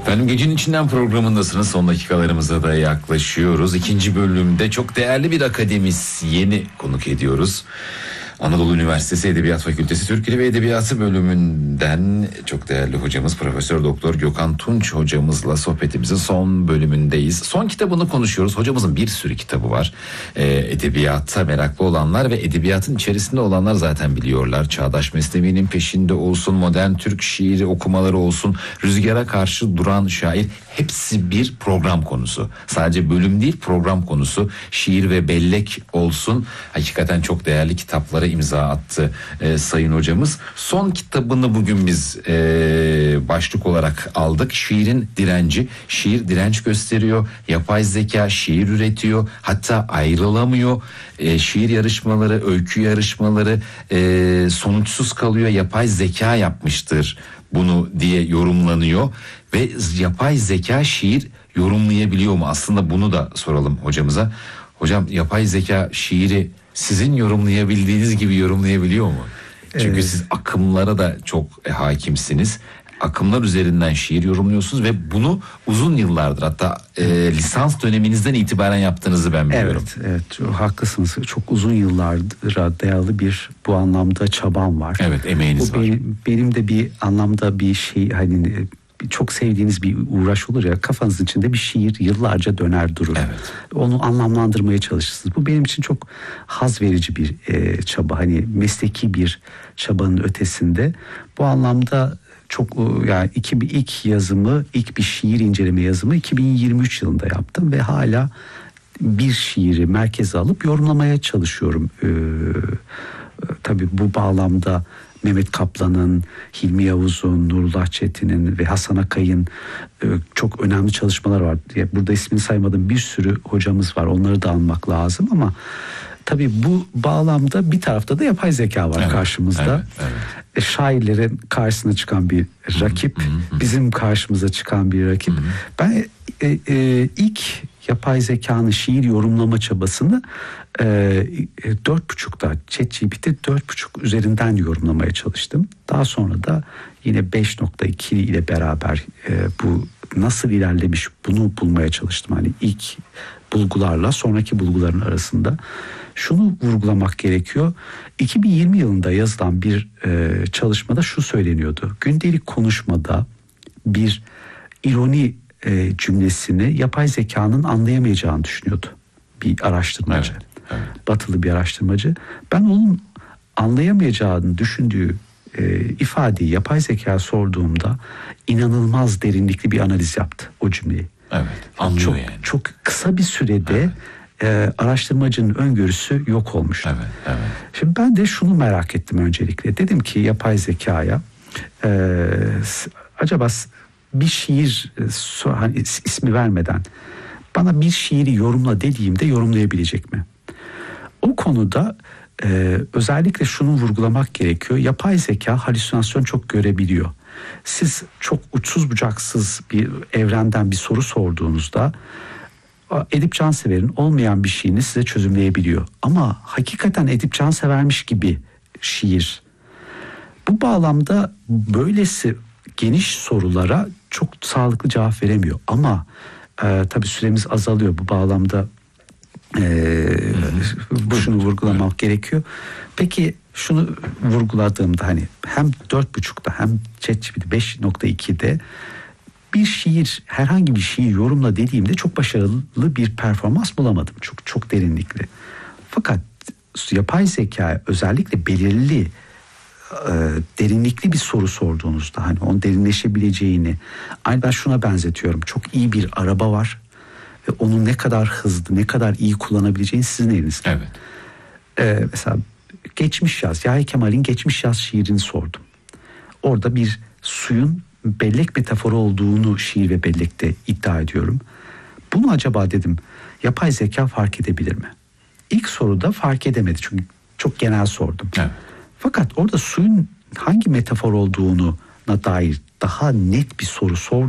Efendim Gecenin İçinden programındasınız. Son dakikalarımıza da yaklaşıyoruz. İkinci bölümde çok değerli bir akademisyeni konuk ediyoruz. Anadolu Üniversitesi Edebiyat Fakültesi Türk Dili ve Edebiyatı bölümünden çok değerli hocamız Profesör Doktor Gökhan Tunç hocamızla sohbetimizin son bölümündeyiz. Son kitabını konuşuyoruz. Hocamızın bir sürü kitabı var. Edebiyata meraklı olanlar ve edebiyatın içerisinde olanlar zaten biliyorlar. Çağdaş Mesnevi'nin peşinde olsun, modern Türk şiiri okumaları olsun, rüzgara karşı duran şair, hepsi bir program konusu. Sadece bölüm değil, program konusu. Şiir ve bellek olsun. Hakikaten çok değerli kitaplara imza attı sayın hocamız. Son kitabını bugün biz başlık olarak aldık. Şiirin direnci. Şiir direnç gösteriyor. Yapay zeka şiir üretiyor. Hatta ayrılamıyor. Şiir yarışmaları, öykü yarışmaları sonuçsuz kalıyor. Yapay zeka yapmıştır bunu diye yorumlanıyor. Ve yapay zeka şiir yorumlayabiliyor mu? Aslında bunu da soralım hocamıza. Hocam, yapay zeka şiiri sizin yorumlayabildiğiniz gibi yorumlayabiliyor mu? Çünkü siz akımlara da çok hakimsiniz. Akımlar üzerinden şiir yorumluyorsunuz ve bunu uzun yıllardır, hatta lisans döneminizden itibaren yaptığınızı ben biliyorum. Evet, haklısınız. Çok uzun yıllardır dayalı bir bu anlamda çabam var. Evet, emeğiniz var. Benim de bir anlamda bir şey, hani çok sevdiğiniz bir uğraş olur ya, kafanızın içinde bir şiir yıllarca döner durur. Evet. Onu anlamlandırmaya çalışırsınız. Bu benim için çok haz verici bir çaba. Hani mesleki bir çabanın ötesinde. Bu anlamda çok, yani ilk yazımı, ilk bir şiir inceleme yazımı 2023 yılında yaptım ve hala bir şiiri merkeze alıp yorumlamaya çalışıyorum. Tabii bu bağlamda Mehmet Kaplan'ın, Hilmi Yavuz'un, Nurullah Çetin'in ve Hasan Akay'ın çok önemli çalışmalar var. Burada ismini saymadığım bir sürü hocamız var. Onları da anmak lazım ama tabii bu bağlamda bir tarafta da yapay zeka var karşımızda. Evet. Şairlerin karşısına çıkan bir rakip, bizim karşımıza çıkan bir rakip. Ben ilk yapay zekanın şiir yorumlama çabasını 4.5'da ChatGPT 4.5 üzerinden yorumlamaya çalıştım. Daha sonra da yine 5.2 ile beraber bu nasıl ilerlemiş bunu bulmaya çalıştım. Hani ilk bulgularla sonraki bulguların arasında şunu vurgulamak gerekiyor. 2020 yılında yazılan bir çalışmada şu söyleniyordu. Gündelik konuşmada bir ironi cümlesini yapay zekanın anlayamayacağını düşünüyordu bir araştırmacı. Evet. Batılı bir araştırmacı. Ben onun anlayamayacağını düşündüğü ifadeyi yapay zeka sorduğumda inanılmaz derinlikli bir analiz yaptı o cümleyi. Evet. Anlıyor yani. Çok kısa bir sürede araştırmacının öngörüsü yok olmuş. Evet. Şimdi ben de şunu merak ettim öncelikle. Dedim ki yapay zekaya acaba bir şiir, hani ismi vermeden bana bir şiiri yorumla dediğimde yorumlayabilecek mi? O konuda özellikle şunu vurgulamak gerekiyor. Yapay zeka halüsinasyon çok görebiliyor. Siz çok uçsuz bucaksız bir evrenden bir soru sorduğunuzda Edip Cansever'in olmayan bir şeyini size çözümleyebiliyor. Ama hakikaten Edip Cansever'miş gibi şiir. Bu bağlamda böylesi geniş sorulara çok sağlıklı cevap veremiyor. Ama tabii süremiz azalıyor bu bağlamda. Şunu vurgulamak gerekiyor. Peki şunu vurguladığımda hani hem 4.5'da hem ChatGPT 5.2'de bir şiir, herhangi bir şiir yorumla dediğimde çok başarılı bir performans bulamadım. Çok derinlikli. Fakat yapay zeka özellikle belirli derinlikli bir soru sorduğunuzda hani onun derinleşebileceğini, aynı ben şuna benzetiyorum. Çok iyi bir araba var ve onu ne kadar hızlı, ne kadar iyi kullanabileceğini sizin elinizde. Evet. Mesela Geçmiş Yaz, Yahya Kemal'in Geçmiş Yaz şiirini sordum. Orada bir suyun bellek metaforu olduğunu şiir ve bellekte iddia ediyorum. Bunu acaba dedim yapay zeka fark edebilir mi? İlk soruda fark edemedi çünkü çok genel sordum. Evet. Fakat orada suyun hangi metafor olduğuna dair daha net bir soru sordum.